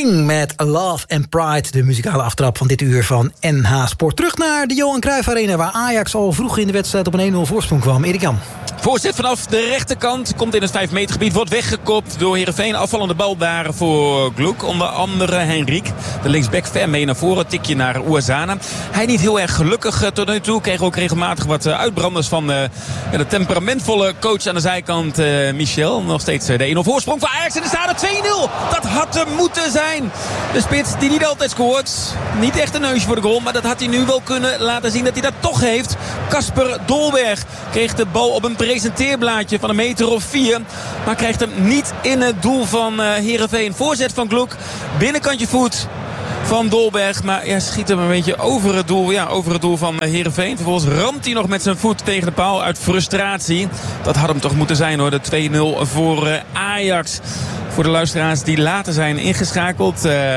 Sting met Love and Pride. De muzikale aftrap van dit uur van NH Sport. Terug naar de Johan Cruijff Arena, waar Ajax al vroeg in de wedstrijd op een 1-0 voorsprong kwam. Erik Jan. Voorzet vanaf de rechterkant. Komt in het 5 meter gebied. Wordt weggekopt door Heerenveen. Afvallende bal daar voor Gloek. Onder andere Henrique. De linksback ver mee naar voren. Tikje naar Ouazzane. Hij niet heel erg gelukkig tot nu toe. Kreeg ook regelmatig wat uitbranders van de temperamentvolle coach aan de zijkant. Michel. Nog steeds de 1-0 voorsprong voor Ajax. En er staat er 2-0. Dat had er moeten zijn. De spits die niet altijd scoort. Niet echt een neusje voor de goal. Maar dat had hij nu wel kunnen laten zien dat hij dat toch heeft. Kasper Dolberg kreeg de bal op een presenteerblaadje van 1 meter of 4. Maar krijgt hem niet in het doel van Heerenveen. Voorzet van Gloek. Binnenkantje voet van Dolberg. Maar schiet hem een beetje over het doel. Ja, over het doel van Heerenveen. Vervolgens ramt hij nog met zijn voet tegen de paal uit frustratie. Dat had hem toch moeten zijn hoor. De 2-0 voor Ajax. Voor de luisteraars die later zijn ingeschakeld.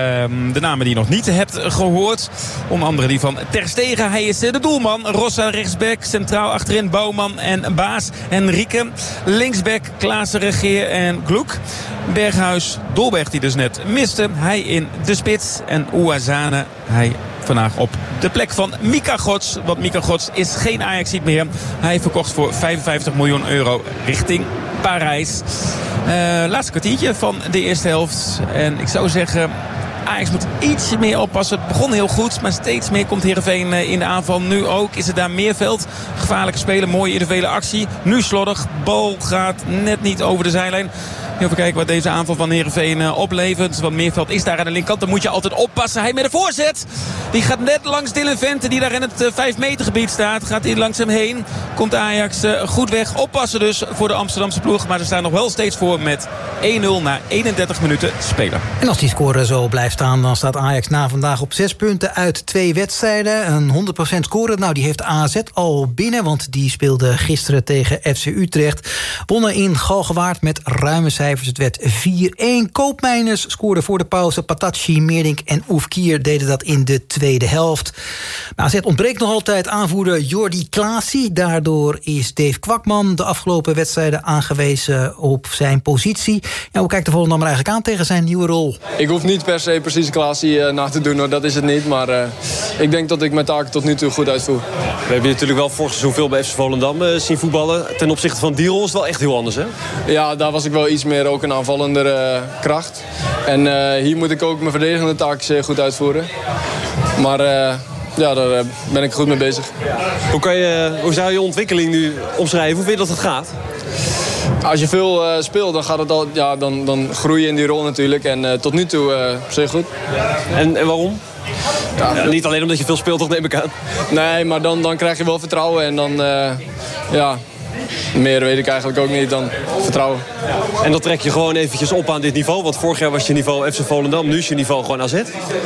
De namen die je nog niet hebt gehoord. Onder andere die van Ter Stegen. Hij is de doelman. Rossa rechtsback. Centraal achterin Bouwman en Baas. Henrique. Linksback Klaassen, Regeer en Gloek. Berghuis, Dolberg die dus net miste. Hij in de spits. En Ouazzane, hij vandaag op de plek van Mika Gods. Want Mika Gods is geen Ajaxiet meer. Hij verkocht voor €55 miljoen richting Parijs. Laatste kwartiertje van de eerste helft. En ik zou zeggen, Ajax moet iets meer oppassen. Het begon heel goed, maar steeds meer komt Heerenveen in de aanval. Nu ook is het daar Meerveld. Gevaarlijke spelen, mooie individuele actie. Nu slordig, bal gaat net niet over de zijlijn. Even kijken wat deze aanval van Heerenveen oplevert. Want Meerveld is daar aan de linkerkant. Dan moet je altijd oppassen. Hij met een voorzet. Die gaat net langs Dylan Vente, die daar in het 5 meter gebied staat. Gaat hij langs hem heen. Komt Ajax goed weg. Oppassen dus voor de Amsterdamse ploeg. Maar ze staan nog wel steeds voor met 1-0 na 31 minuten spelen. En als die score zo blijft staan, dan staat Ajax na vandaag op 6 punten uit 2 wedstrijden. Een 100% score. Nou, die heeft AZ al binnen, want die speelde gisteren tegen FC Utrecht. Wonnen in Galgenwaard met ruime cijfers. Het werd 4-1. Koopmeiners scoorde voor de pauze. Patachi, Meerdink en Oefkier deden dat in de tweede helft. Maar AZ ontbreekt nog altijd aanvoerder Jordi Klaasie. Daardoor is Dave Kwakman de afgelopen wedstrijden aangewezen op zijn positie. Ja, hoe kijkt de Volendammer eigenlijk aan tegen zijn nieuwe rol? Ik hoef niet per se precies Klaasie na te doen, hoor. Dat is het niet. Maar ik denk dat ik mijn taken tot nu toe goed uitvoer. We hebben je natuurlijk wel vorig seizoen veel bij FC Volendam zien voetballen. Ten opzichte van die rol is het wel echt heel anders, hè? Ja, daar was ik wel iets meer ook een aanvallender kracht. En hier moet ik ook mijn verdedigende taak zeer goed uitvoeren. Maar ja, daar ben ik goed mee bezig. Hoe zou je ontwikkeling nu omschrijven? Hoe vind je dat het gaat? Als je veel speelt, dan gaat het al, ja, dan groei je in die rol natuurlijk. En tot nu toe zeer goed. En waarom? Ja, niet alleen omdat je veel speelt, toch neem ik aan. Nee, maar dan krijg je wel vertrouwen. En dan, ja, meer weet ik eigenlijk ook niet dan vertrouwen. En dat trek je gewoon eventjes op aan dit niveau. Want vorig jaar was je niveau FC Volendam, nu is je niveau gewoon AZ.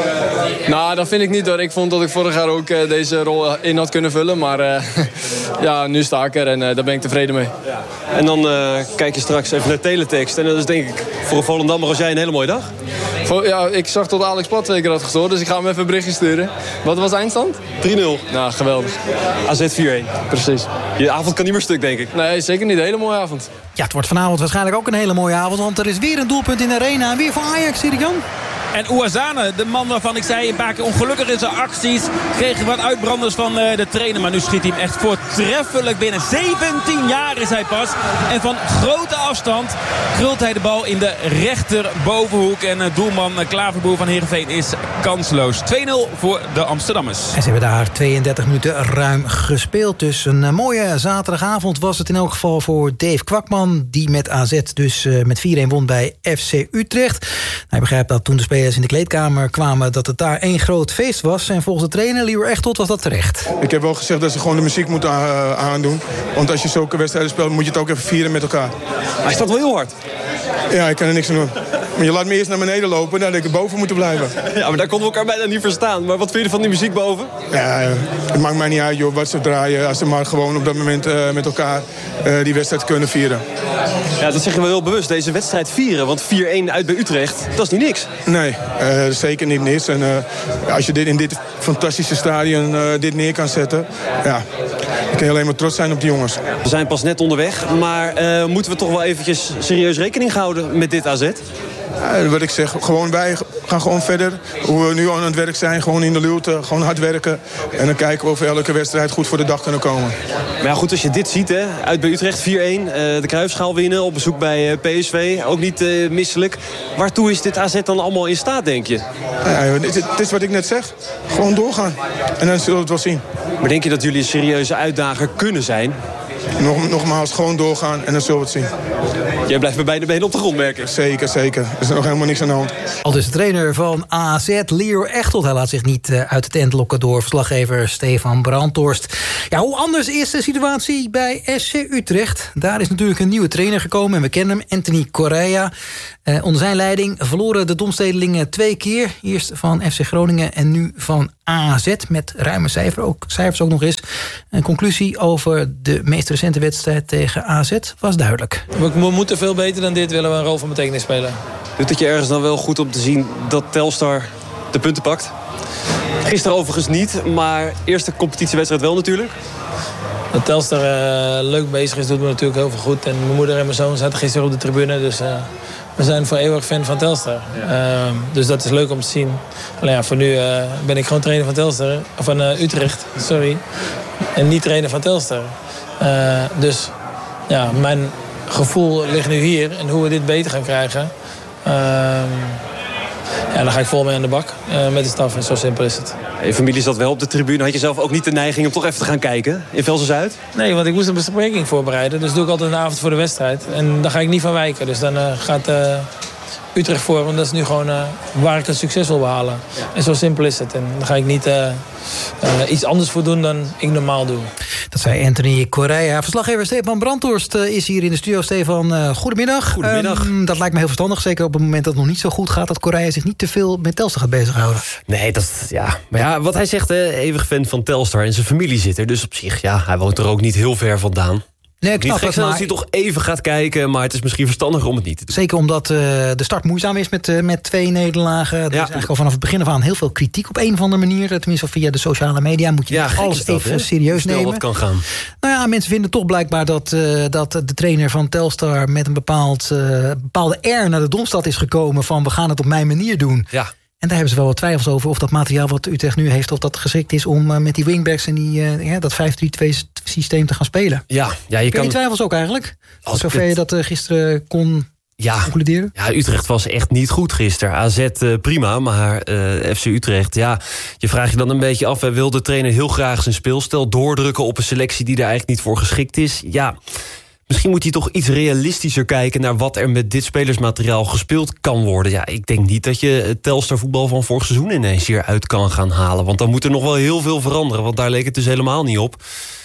Nou, dat vind ik niet hoor. Ik vond dat ik vorig jaar ook deze rol in had kunnen vullen. Maar ja, nu sta ik er en daar ben ik tevreden mee. Ja. En dan kijk je straks even naar teletext. En dat is denk ik voor een Volendammer als jij een hele mooie dag. Ja, ik zag tot Alex Plat 2 keer had gestoord, dus ik ga hem even een berichtje sturen. Wat was de eindstand? 3-0. Nou, geweldig. AZ 4-1. Precies. Je avond kan niet meer stuk, denk ik. Nee, zeker niet. Een hele mooie avond. Ja, het wordt vanavond waarschijnlijk ook een hele mooie avond, want er is weer een doelpunt in de arena. En weer voor Ajax, Jan. En Ouazzane, de man waarvan ik zei een paar keer ongelukkig in zijn acties, kreeg wat uitbranders van de trainer. Maar nu schiet hij hem echt voortreffelijk binnen. 17 jaar is hij pas. En van grote afstand krult hij de bal in de rechterbovenhoek. En doelman Klaverboer van Heerenveen is kansloos. 2-0 voor de Amsterdammers. En ze hebben daar 32 minuten ruim gespeeld. Dus een mooie zaterdagavond was het in elk geval voor Dave Kwakman, die met AZ dus met 4-1 won bij FC Utrecht. Hij begrijpt dat toen de spelers in de kleedkamer kwamen dat het daar één groot feest was. En volgens de trainer, Lior Echtelt, was dat terecht. Ik heb wel gezegd dat ze gewoon de muziek moeten aandoen. Want als je zulke wedstrijden speelt, moet je het ook even vieren met elkaar. Hij staat wel heel hard. Ja, ik kan er niks aan doen. Maar je laat me eerst naar beneden lopen, dan had ik boven moeten blijven. Ja, maar daar konden we elkaar bijna niet verstaan. Maar wat vind je van die muziek boven? Ja, het maakt mij niet uit, joh, wat ze draaien. Als ze maar gewoon op dat moment met elkaar die wedstrijd kunnen vieren. Ja, dat zeggen we heel bewust. Deze wedstrijd vieren. Want 4-1 uit bij Utrecht, dat is niet niks. Nee, zeker niet niks. En als je dit in dit fantastische stadion dit neer kan zetten, ja, dan kun je alleen maar trots zijn op die jongens. We zijn pas net onderweg, maar moeten we toch wel eventjes serieus rekening houden met dit AZ? Wat ik zeg, wij gaan gewoon verder. Hoe we nu aan het werk zijn, gewoon in de luwte, gewoon hard werken. En dan kijken we of we elke wedstrijd goed voor de dag kunnen komen. Maar ja, goed, als je dit ziet, hè, uit bij Utrecht 4-1. De Cruijffschaal winnen, op bezoek bij PSV. Ook niet misselijk. Waartoe is dit AZ dan allemaal in staat, denk je? Het is wat ik net zeg. Gewoon doorgaan. En dan zullen we het wel zien. Maar denk je dat jullie een serieuze uitdager kunnen zijn? Nogmaals, gewoon doorgaan en dan zullen we het zien. Jij blijft met beide benen op de grond, merk ik. Zeker. Er is nog helemaal niks aan de hand. Al dus de trainer van AZ, Leo Echtelt. Hij laat zich niet uit de tent lokken door verslaggever Stefan Brandhorst. Ja, hoe anders is de situatie bij SC Utrecht? Daar is natuurlijk een nieuwe trainer gekomen en we kennen hem, Anthony Correa. Onder zijn leiding verloren de Domstedelingen 2 keer. Eerst van FC Groningen en nu van AZ. Met ruime cijfers ook nog eens. Een conclusie over de meest recente wedstrijd tegen AZ was duidelijk. We moeten veel beter dan dit, willen we een rol van betekenis spelen. Doet het je ergens dan wel goed om te zien dat Telstar de punten pakt? Gisteren overigens niet, maar eerste competitiewedstrijd wel natuurlijk. Dat Telstar leuk bezig is, doet me natuurlijk heel veel goed. En mijn moeder en mijn zoon zaten gisteren op de tribune, dus we zijn voor eeuwig fan van Telstar. Dus dat is leuk om te zien. Alleen ja, voor nu ben ik gewoon trainer van Telstar, van Utrecht, sorry. En niet trainer van Telstar. Dus ja, mijn gevoel ligt nu hier. En hoe we dit beter gaan krijgen, ja, dan ga ik vol mee aan de bak met de staf. En zo simpel is het. Je familie zat wel op de tribune. Had je zelf ook niet de neiging om toch even te gaan kijken in Velsen-Zuid? Nee, want ik moest een bespreking voorbereiden. Dus dat doe ik altijd een avond voor de wedstrijd. En daar ga ik niet van wijken. Dus dan gaat Utrecht voor. Want dat is nu gewoon waar ik een succes wil behalen. En zo simpel is het. En dan ga ik niet iets anders voor doen dan ik normaal doe. Dat zei Anthony Correa. Verslaggever Stefan Brandhorst is hier in de studio. Stefan, goedemiddag. Goedemiddag. Dat lijkt me heel verstandig. Zeker op het moment dat het nog niet zo goed gaat. Dat Correa zich niet te veel met Telstar gaat bezighouden. Nee, maar ja, wat hij zegt, eeuwig fan van Telstar en zijn familie zit er. Dus op zich, ja, hij woont er ook niet heel ver vandaan. Nee, ik snap niet gek als hij toch even gaat kijken, maar het is misschien verstandiger om het niet te doen. Zeker omdat de start moeizaam is met 2 nederlagen. Er is eigenlijk al vanaf het begin af aan heel veel kritiek op een of andere manier. Tenminste via de sociale media moet je alles even serieus nemen. Wat kan gaan. Nou ja, mensen vinden toch blijkbaar dat de trainer van Telstar met een bepaalde air naar de Domstad is gekomen van we gaan het op mijn manier doen. Ja. En daar hebben ze wel wat twijfels over of dat materiaal wat Utrecht nu heeft, of dat geschikt is om met die wingbacks en dat 5-3-2 systeem te gaan spelen. Ja, je kan die twijfels ook eigenlijk? Zover je dat gisteren kon concluderen? Ja, Utrecht was echt niet goed gisteren. AZ prima, maar FC Utrecht, ja, je vraagt je dan een beetje af. Wil de trainer heel graag zijn speelstijl doordrukken op een selectie die daar eigenlijk niet voor geschikt is? Ja. Misschien moet hij toch iets realistischer kijken naar wat er met dit spelersmateriaal gespeeld kan worden. Ja, ik denk niet dat je het Telstar voetbal van vorig seizoen ineens hier uit kan gaan halen. Want dan moet er nog wel heel veel veranderen, want daar leek het dus helemaal niet op.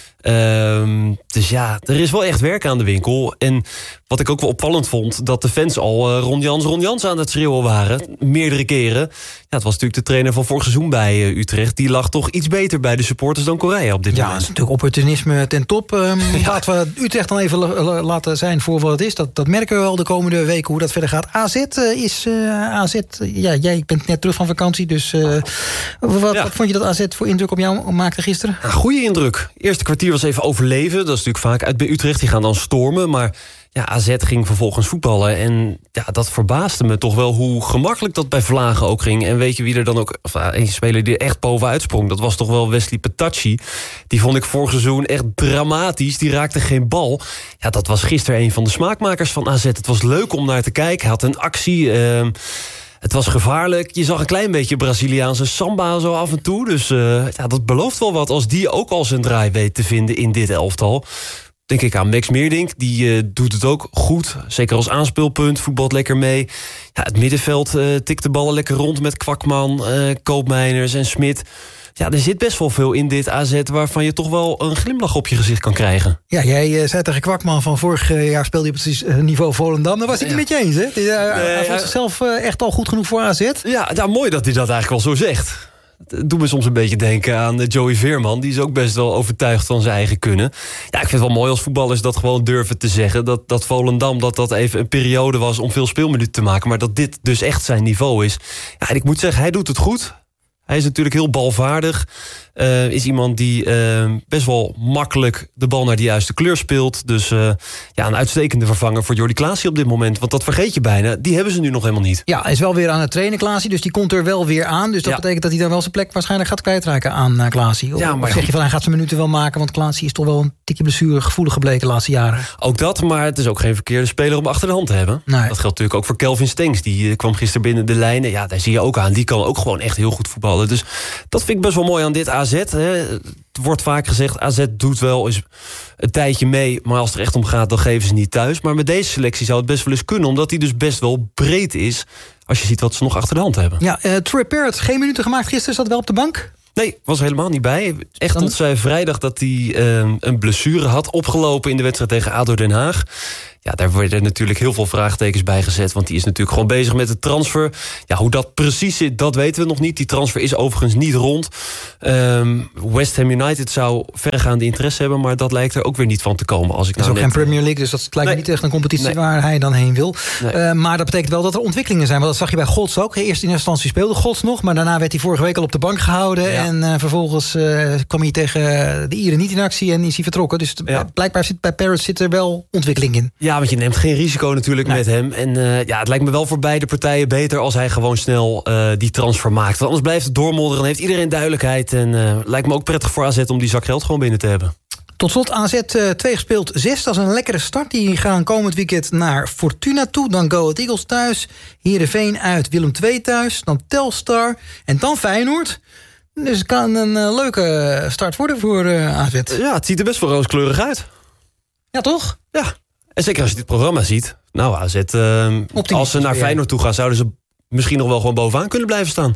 Dus ja, er is wel echt werk aan de winkel. En wat ik ook wel opvallend vond, dat de fans al Ron Jans aan het schreeuwen waren. Meerdere keren. Ja, het was natuurlijk de trainer van vorig seizoen bij Utrecht. Die lag toch iets beter bij de supporters dan Correa op dit moment. Ja, dat is natuurlijk opportunisme ten top. Laten we Utrecht dan even laten zijn voor wat het is. Dat merken we wel de komende weken hoe dat verder gaat. AZ is... ja, jij bent net terug van vakantie, dus wat vond je dat AZ voor indruk op jou maakte gisteren? Ja, goede indruk. Eerste kwartier was even overleven. Dat is natuurlijk vaak uit bij Utrecht. Die gaan dan stormen, maar ja, AZ ging vervolgens voetballen. En ja, dat verbaasde me toch wel hoe gemakkelijk dat bij Vlagen ook ging. En weet je wie er dan ook... een speler die echt bovenuit sprong. Dat was toch wel Wesley Petacci. Die vond ik vorig seizoen echt dramatisch. Die raakte geen bal. Ja, dat was gisteren een van de smaakmakers van AZ. Het was leuk om naar te kijken. Hij had een actie... Het was gevaarlijk. Je zag een klein beetje Braziliaanse samba zo af en toe. Dus dat belooft wel wat als die ook al zijn draai weet te vinden in dit elftal. Denk ik aan Max Meerdink. Die doet het ook goed. Zeker als aanspeelpunt. Voetbalt lekker mee. Ja, het middenveld tikt de ballen lekker rond met Kwakman, Koopmeiners en Smit. Ja, er zit best wel veel in dit AZ waarvan je toch wel een glimlach op je gezicht kan krijgen. Ja, jij zei tegen Kwakman van vorig jaar speelde je precies niveau Volendam. Daar was hij het niet met je eens, hè? Hij vond zichzelf echt al goed genoeg voor AZ. Ja, mooi dat hij dat eigenlijk wel zo zegt. Het doet me soms een beetje denken aan Joey Veerman. Die is ook best wel overtuigd van zijn eigen kunnen. Ja, ik vind het wel mooi als voetballers dat gewoon durven te zeggen. Dat Volendam dat even een periode was om veel speelminuten te maken. Maar dat dit dus echt zijn niveau is. Ja, en ik moet zeggen, hij doet het goed. Hij is natuurlijk heel balvaardig. Is iemand die best wel makkelijk de bal naar de juiste kleur speelt. Dus een uitstekende vervanger voor Jordi Klaasie op dit moment. Want dat vergeet je bijna. Die hebben ze nu nog helemaal niet. Ja, hij is wel weer aan het trainen, Klaasie. Dus die komt er wel weer aan. Dus dat betekent dat hij dan wel zijn plek waarschijnlijk gaat kwijtraken aan Klaasie. Of zeg je van hij gaat zijn minuten wel maken. Want Klaasie is toch wel een tikje blessuregevoelig gebleken de laatste jaren. Ook dat, maar het is ook geen verkeerde speler om achter de hand te hebben. Nee. Dat geldt natuurlijk ook voor Kelvin Stengs. Die kwam gisteren binnen de lijnen. Ja, daar zie je ook aan. Die kan ook gewoon echt heel goed voetballen. Dus dat vind ik best wel mooi aan dit AZ. Hè. Het wordt vaak gezegd, AZ doet wel eens een tijdje mee, maar als het er echt om gaat, dan geven ze niet thuis. Maar met deze selectie zou het best wel eens kunnen, omdat die dus best wel breed is, als je ziet wat ze nog achter de hand hebben. Ja, Troy Parrott, geen minuten gemaakt gisteren, zat wel op de bank? Nee, was er helemaal niet bij. Echt tot zij vrijdag dat hij een blessure had opgelopen in de wedstrijd tegen ADO Den Haag. Ja, daar worden natuurlijk heel veel vraagtekens bij gezet, want die is natuurlijk gewoon bezig met de transfer. Ja, hoe dat precies zit, dat weten we nog niet. Die transfer is overigens niet rond. West Ham United zou verregaande interesse hebben, maar dat lijkt er ook weer niet van te komen. Als ik het is ook geen Premier League, dus dat lijkt me niet echt een competitie waar hij dan heen wil. Nee. Maar dat betekent wel dat er ontwikkelingen zijn. Want dat zag je bij Gods ook. Eerst in instantie speelde Gods nog, maar daarna werd hij vorige week al op de bank gehouden. Ja. En vervolgens kwam hij tegen de Ieren niet in actie en is hij vertrokken. Dus blijkbaar zit bij Parrott zit er wel ontwikkeling in. Ja, want je neemt geen risico natuurlijk met hem. En het lijkt me wel voor beide partijen beter als hij gewoon snel die transfer maakt. Want anders blijft het doormodderen, dan heeft iedereen duidelijkheid. En lijkt me ook prettig voor AZ om die zak geld gewoon binnen te hebben. Tot slot AZ 2 gespeeld 6. Dat is een lekkere start. Die gaan komend weekend naar Fortuna toe. Dan Go Ahead Eagles thuis. Heerenveen uit, Willem II thuis. Dan Telstar. En dan Feyenoord. Dus het kan een leuke start worden voor AZ. Ja, het ziet er best wel rooskleurig uit. Ja, toch? Ja. En zeker als je dit programma ziet. Nou, AZ, als ze naar Feyenoord toe gaan, zouden ze misschien nog wel gewoon bovenaan kunnen blijven staan.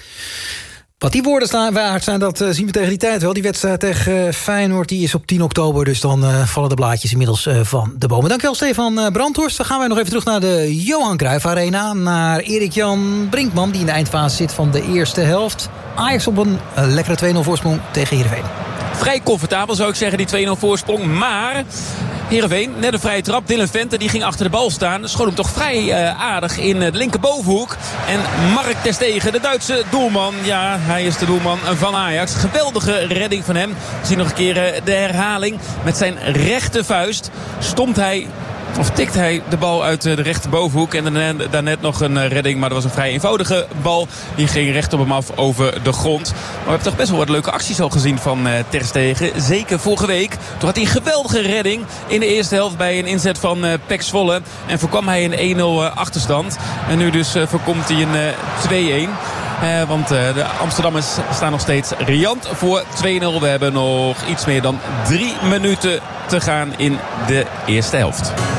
Wat die woorden waard zijn, dat zien we tegen die tijd wel. Die wedstrijd tegen Feyenoord die is op 10 oktober. Dus dan vallen de blaadjes inmiddels van de bomen. Dankjewel, Stefan Brandhorst. Dan gaan wij nog even terug naar de Johan Cruijff Arena. Naar Erik-Jan Brinkman, die in de eindfase zit van de eerste helft. Ajax op een lekkere 2-0 voorsprong tegen Heerenveen. Vrij comfortabel zou ik zeggen, die 2-0 voorsprong. Maar Heerenveen, net een vrije trap. Dylan Vente die ging achter de bal staan. Schoot hem toch vrij aardig in de linkerbovenhoek. En Mark ter Stegen, de Duitse doelman. Ja, hij is de doelman van Ajax. Geweldige redding van hem. We zien nog een keer de herhaling. Met zijn rechte vuist stomt hij, of tikt hij de bal uit de rechterbovenhoek. En daarnet nog een redding, maar dat was een vrij eenvoudige bal. Die ging recht op hem af over de grond. Maar we hebben toch best wel wat leuke acties al gezien van Ter Stegen. Zeker vorige week. Toen had hij een geweldige redding in de eerste helft bij een inzet van PEC Zwolle. En voorkwam hij een 1-0 achterstand. En nu dus voorkomt hij een 2-1. Want de Amsterdammers staan nog steeds riant voor 2-0. We hebben nog iets meer dan 3 minuten te gaan in de eerste helft.